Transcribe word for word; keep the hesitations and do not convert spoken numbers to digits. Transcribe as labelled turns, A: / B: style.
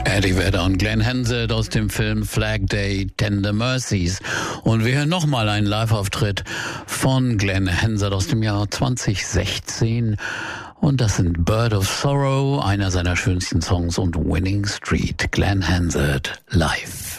A: Eddie Vedder und Glenn Hansard aus dem Film Flag Day, Tender Mercies. Und wir hören nochmal einen Live-Auftritt von Glenn Hansard aus dem Jahr zwanzig sechzehn. Und das sind Bird of Sorrow, einer seiner schönsten Songs, und Winning Street. Glenn Hansard live.